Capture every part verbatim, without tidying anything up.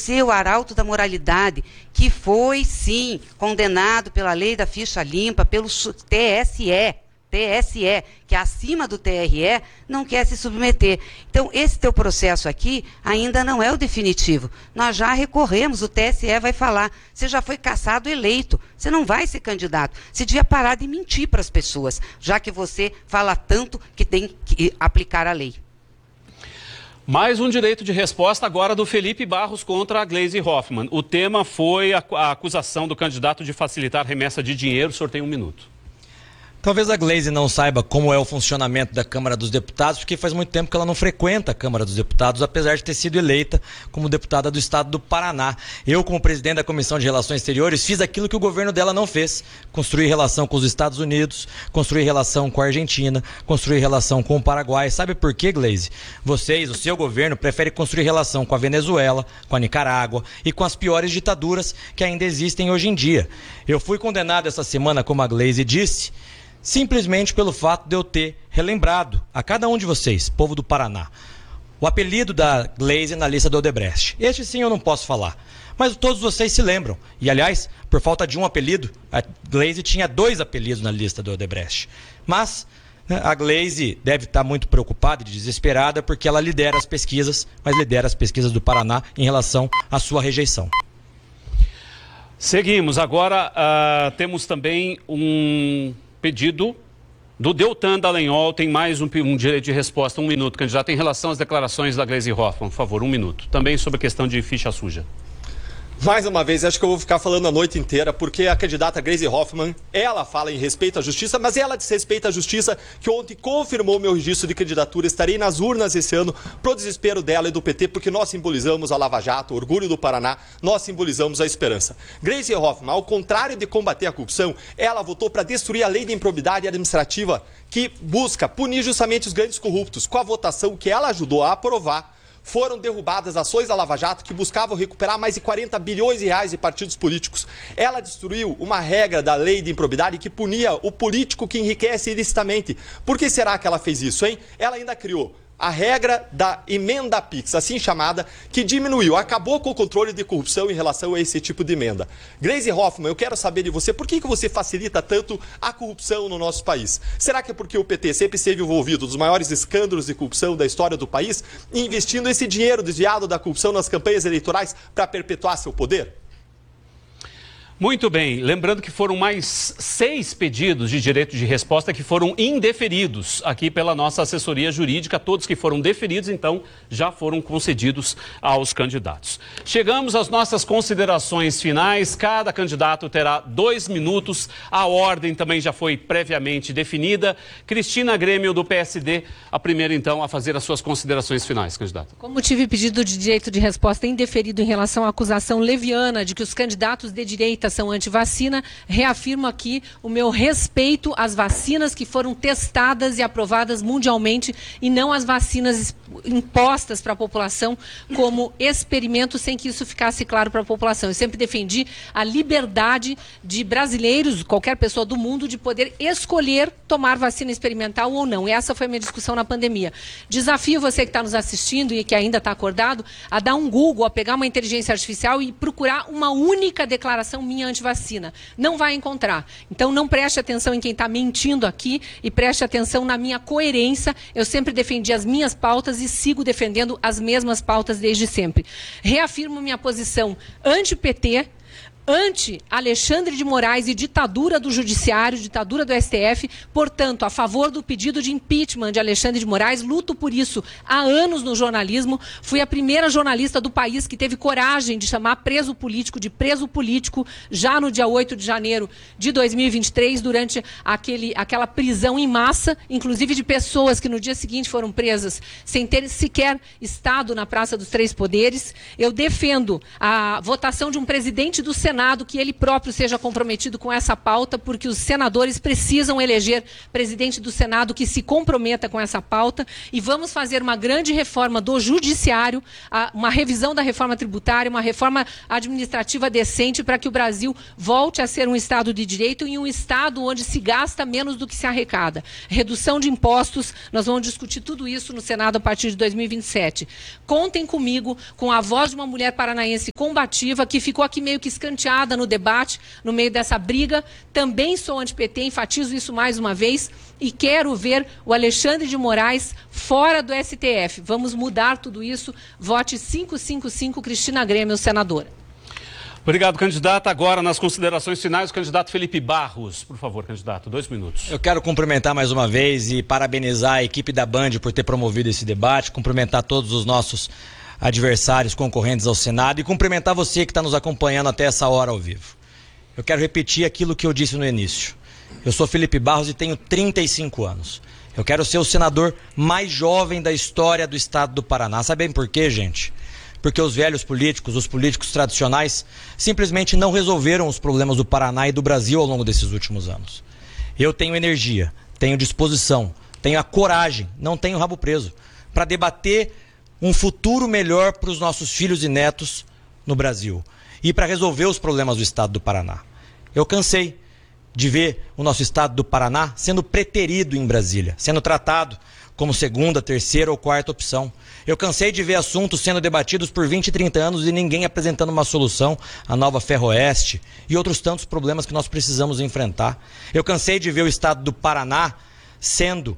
Você, o arauto da moralidade, que foi, sim, condenado pela lei da ficha limpa, pelo T S E, T S E, que é acima do T R E, não quer se submeter. Então, esse teu processo aqui ainda não é o definitivo. Nós já recorremos, o T S E vai falar, você já foi cassado eleito, você não vai ser candidato. Você devia parar de mentir para as pessoas, já que você fala tanto que tem que aplicar a lei. Mais um direito de resposta agora do Felipe Barros contra a Gleisi Hoffmann. O tema foi a, a acusação do candidato de facilitar remessa de dinheiro. O senhor tem um minuto. Talvez a Gleisi não saiba como é o funcionamento da Câmara dos Deputados, porque faz muito tempo que ela não frequenta a Câmara dos Deputados, apesar de ter sido eleita como deputada do estado do Paraná. Eu, como presidente da Comissão de Relações Exteriores, fiz aquilo que o governo dela não fez. Construir relação com os Estados Unidos, construir relação com a Argentina, construir relação com o Paraguai. Sabe por quê, Gleisi? Vocês, o seu governo, prefere construir relação com a Venezuela, com a Nicarágua e com as piores ditaduras que ainda existem hoje em dia. Eu fui condenado essa semana, como a Gleisi disse, simplesmente pelo fato de eu ter relembrado a cada um de vocês, povo do Paraná, o apelido da Gleisi na lista do Odebrecht. Este sim eu não posso falar, mas todos vocês se lembram. E aliás, por falta de um apelido, a Gleisi tinha dois apelidos na lista do Odebrecht. Mas né, a Gleisi deve estar muito preocupada e desesperada porque ela lidera as pesquisas, mas lidera as pesquisas do Paraná em relação à sua rejeição. Seguimos. Agora uh, temos também um pedido do Deltan Dallagnol. Tem mais um, um direito de resposta, um minuto, candidato, em relação às declarações da Gleisi Hoffmann. Por favor, um minuto. Também sobre a questão de ficha suja. Mais uma vez, acho que eu vou ficar falando a noite inteira, porque a candidata Gleisi Hoffmann, ela fala em respeito à justiça, mas ela desrespeita a justiça, que ontem confirmou meu registro de candidatura. Estarei nas urnas esse ano, pro desespero dela e do P T, porque nós simbolizamos a Lava Jato, o orgulho do Paraná, nós simbolizamos a esperança. Gleisi Hoffmann, ao contrário de combater a corrupção, ela votou para destruir a lei de improbidade administrativa, que busca punir justamente os grandes corruptos. Com a votação que ela ajudou a aprovar, foram derrubadas ações da Lava Jato que buscavam recuperar mais de quarenta bilhões de reais de partidos políticos. Ela destruiu uma regra da lei de improbidade que punia o político que enriquece ilicitamente. Por que será que ela fez isso, hein? Ela ainda criou a regra da emenda Pix, assim chamada, que diminuiu, acabou com o controle de corrupção em relação a esse tipo de emenda. Gleisi Hoffmann, eu quero saber de você, por que que você facilita tanto a corrupção no nosso país? Será que é porque o P T sempre esteve envolvido nos maiores escândalos de corrupção da história do país, investindo esse dinheiro desviado da corrupção nas campanhas eleitorais para perpetuar seu poder? Muito bem, lembrando que foram mais seis pedidos de direito de resposta que foram indeferidos aqui pela nossa assessoria jurídica. Todos que foram deferidos, então, já foram concedidos aos candidatos. Chegamos às nossas considerações finais. Cada candidato terá dois minutos. A ordem também já foi previamente definida. Cristina Grêmio, do P S D, a primeira, então, a fazer as suas considerações finais, candidato. Como tive pedido de direito de resposta indeferido em relação à acusação leviana de que os candidatos de direita são anti-vacina, reafirmo aqui o meu respeito às vacinas que foram testadas e aprovadas mundialmente e não as vacinas impostas para a população como experimento sem que isso ficasse claro para a população. Eu sempre defendi a liberdade de brasileiros, qualquer pessoa do mundo, de poder escolher tomar vacina experimental ou não. E essa foi a minha discussão na pandemia. Desafio você que está nos assistindo e que ainda está acordado a dar um Google, a pegar uma inteligência artificial e procurar uma única declaração minha anti-vacina. Não vai encontrar. Então não preste atenção em quem está mentindo aqui e preste atenção na minha coerência. Eu sempre defendi as minhas pautas e sigo defendendo as mesmas pautas desde sempre. Reafirmo minha posição anti-P T, anti-Alexandre de Moraes e ditadura do Judiciário, ditadura do S T F, portanto, a favor do pedido de impeachment de Alexandre de Moraes, luto por isso há anos no jornalismo, fui a primeira jornalista do país que teve coragem de chamar preso político de preso político já no dia oito de janeiro de dois mil e vinte e três, durante aquele, aquela prisão em massa, inclusive de pessoas que no dia seguinte foram presas sem ter sequer estado na Praça dos Três Poderes. Eu defendo a votação de um presidente do Senado Senado que ele próprio seja comprometido com essa pauta, porque os senadores precisam eleger presidente do Senado que se comprometa com essa pauta, e vamos fazer uma grande reforma do judiciário, uma revisão da reforma tributária, uma reforma administrativa decente para que o Brasil volte a ser um Estado de direito e um Estado onde se gasta menos do que se arrecada. Redução de impostos, nós vamos discutir tudo isso no Senado a partir de dois mil e vinte e sete. Contem comigo, com a voz de uma mulher paranaense combativa, que ficou aqui meio que escanteada no debate, no meio dessa briga. Também sou anti-P T, enfatizo isso mais uma vez, e quero ver o Alexandre de Moraes fora do S T F. Vamos mudar tudo isso. Vote cinco cinco cinco, Cristina Grêmio, senadora. Obrigado, candidata. Agora, nas considerações finais, o candidato Felipe Barros. Por favor, candidato, dois minutos. Eu quero cumprimentar mais uma vez e parabenizar a equipe da Band por ter promovido esse debate, cumprimentar todos os nossos adversários concorrentes ao Senado e cumprimentar você que está nos acompanhando até essa hora ao vivo. Eu quero repetir aquilo que eu disse no início. Eu sou Felipe Barros e tenho trinta e cinco anos. Eu quero ser o senador mais jovem da história do estado do Paraná. Sabem por quê, gente? Porque os velhos políticos, os políticos tradicionais, simplesmente não resolveram os problemas do Paraná e do Brasil ao longo desses últimos anos. Eu tenho energia, tenho disposição, tenho a coragem, não tenho rabo preso, para debater um futuro melhor para os nossos filhos e netos no Brasil e para resolver os problemas do estado do Paraná. Eu cansei de ver o nosso estado do Paraná sendo preterido em Brasília, sendo tratado como segunda, terceira ou quarta opção. Eu cansei de ver assuntos sendo debatidos por vinte, trinta anos e ninguém apresentando uma solução, a nova Ferroeste e outros tantos problemas que nós precisamos enfrentar. Eu cansei de ver o estado do Paraná sendo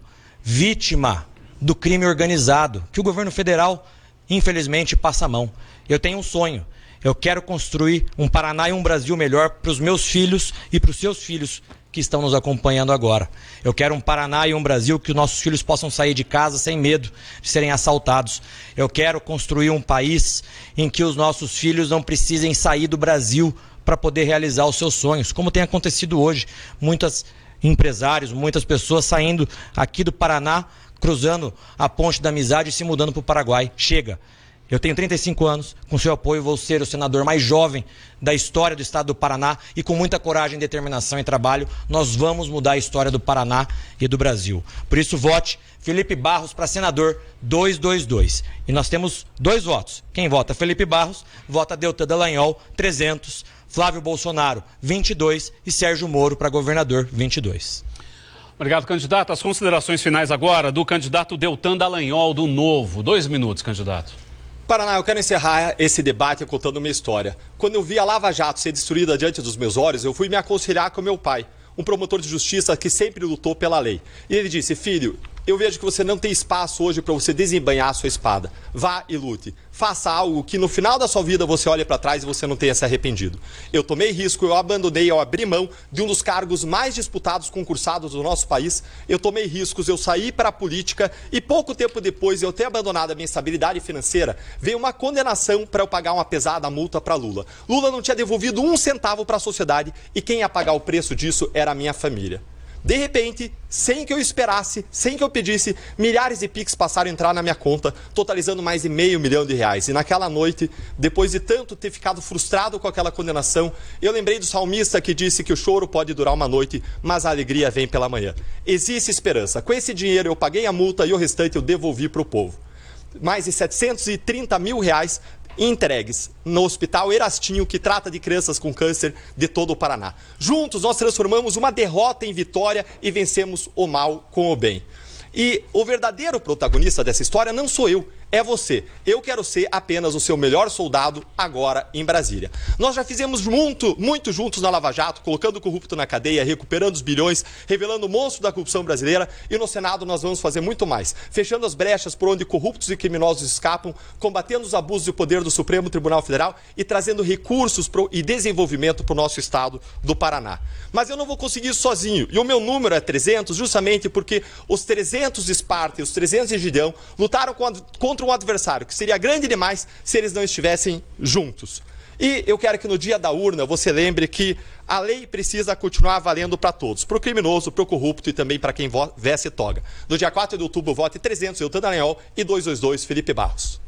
vítima do crime organizado, que o governo federal, infelizmente, passa a mão. Eu tenho um sonho. Eu quero construir um Paraná e um Brasil melhor para os meus filhos e para os seus filhos que estão nos acompanhando agora. Eu quero um Paraná e um Brasil que os nossos filhos possam sair de casa sem medo de serem assaltados. Eu quero construir um país em que os nossos filhos não precisem sair do Brasil para poder realizar os seus sonhos, como tem acontecido hoje. Muitos empresários, muitas pessoas saindo aqui do Paraná, cruzando a ponte da amizade e se mudando para o Paraguai. Chega! Eu tenho trinta e cinco anos, com seu apoio vou ser o senador mais jovem da história do estado do Paraná e com muita coragem, determinação e trabalho, nós vamos mudar a história do Paraná e do Brasil. Por isso, vote Felipe Barros para senador duzentos e vinte e dois. E nós temos dois votos. Quem vota Felipe Barros, vota Deltan Dallagnol, trezentos, Flávio Bolsonaro, vinte e dois e Sérgio Moro para governador, vinte e dois. Obrigado, candidato. As considerações finais agora do candidato Deltan Dallagnol, do Novo. Dois minutos, candidato. Paraná, eu quero encerrar esse debate contando uma história. Quando eu vi a Lava Jato ser destruída diante dos meus olhos, eu fui me aconselhar com meu pai, um promotor de justiça que sempre lutou pela lei. E ele disse: filho, eu vejo que você não tem espaço hoje para você desembainhar a sua espada. Vá e lute. Faça algo que no final da sua vida você olhe para trás e você não tenha se arrependido. Eu tomei risco, eu abandonei, eu abri mão de um dos cargos mais disputados, concursados do nosso país. Eu tomei riscos, eu saí para a política e pouco tempo depois de eu ter abandonado a minha estabilidade financeira, veio uma condenação para eu pagar uma pesada multa para Lula. Lula não tinha devolvido um centavo para a sociedade e quem ia pagar o preço disso era a minha família. De repente, sem que eu esperasse, sem que eu pedisse, milhares de Pix passaram a entrar na minha conta, totalizando mais de meio milhão de reais. E naquela noite, depois de tanto ter ficado frustrado com aquela condenação, eu lembrei do salmista que disse que o choro pode durar uma noite, mas a alegria vem pela manhã. Existe esperança. Com esse dinheiro eu paguei a multa e o restante eu devolvi para o povo. Mais de setecentos e trinta mil reais entregues no Hospital Erastinho, que trata de crianças com câncer de todo o Paraná. Juntos nós transformamos uma derrota em vitória e vencemos o mal com o bem. E o verdadeiro protagonista dessa história não sou eu, é você. Eu quero ser apenas o seu melhor soldado agora em Brasília. Nós já fizemos muito, muito juntos na Lava Jato, colocando o corrupto na cadeia, recuperando os bilhões, revelando o monstro da corrupção brasileira, e no Senado nós vamos fazer muito mais, fechando as brechas por onde corruptos e criminosos escapam, combatendo os abusos de poder do Supremo Tribunal Federal e trazendo recursos pro, e desenvolvimento para o nosso estado do Paraná. Mas eu não vou conseguir isso sozinho, e o meu número é trezentos, justamente porque os trezentos de Esparta e os trezentos de Gideão lutaram contra um adversário que seria grande demais se eles não estivessem juntos. E eu quero que no dia da urna você lembre que a lei precisa continuar valendo para todos, para o criminoso, para o corrupto e também para quem veste toga. No dia quatro de outubro, vote trezentos, Deltan Dallagnol, e duzentos e vinte e dois, Felipe Barros.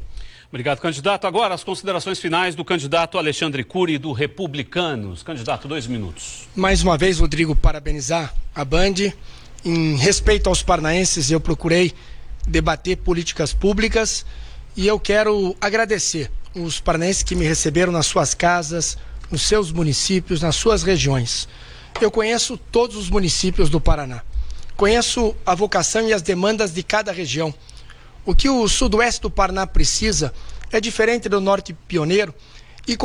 Obrigado, candidato. Agora, as considerações finais do candidato Alexandre Cury, do Republicanos. Candidato, dois minutos. Mais uma vez, Rodrigo, parabenizar a Band. Em respeito aos paranaenses, eu procurei debater políticas públicas e eu quero agradecer os paranaenses que me receberam nas suas casas, nos seus municípios, nas suas regiões. Eu conheço todos os municípios do Paraná. Conheço a vocação e as demandas de cada região. O que o sudoeste do Paraná precisa é diferente do norte pioneiro,